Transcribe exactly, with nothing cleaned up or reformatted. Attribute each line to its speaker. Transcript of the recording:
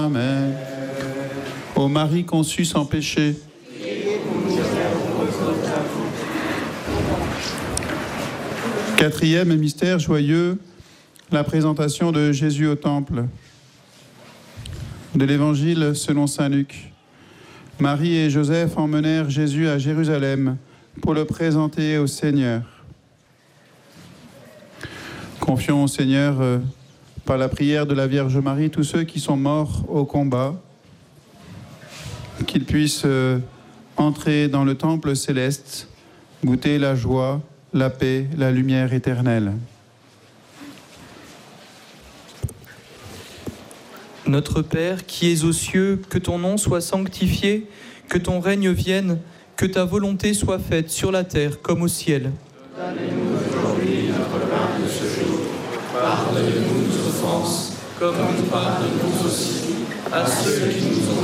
Speaker 1: Amen. Ô Marie conçue sans péché, quatrième mystère joyeux, la présentation de Jésus au temple. De l'Évangile selon saint Luc. Marie et Joseph emmenèrent Jésus à Jérusalem pour le présenter au Seigneur. Confions au Seigneur, euh, par la prière de la Vierge Marie, tous ceux qui sont morts au combat, qu'ils puissent euh, entrer dans le temple céleste, goûter la joie, la paix, la lumière éternelle.
Speaker 2: Notre Père, qui es aux cieux, que ton nom soit sanctifié, que ton règne vienne, que ta volonté soit faite sur la terre comme au ciel.
Speaker 3: Donne-nous aujourd'hui notre pain de ce jour. Pardonne-nous nos offenses, comme nous pardonnons aussi à ceux qui nous ont